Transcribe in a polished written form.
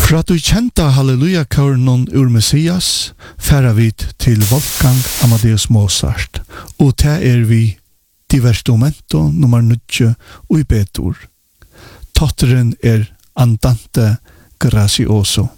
Fra du kjenta halleluja-køren ur Messias, færa vi til Wolfgang Amadeus Mozart, og det vi divertimento nummer 9 og i betur. Totteren Andante Gracioso.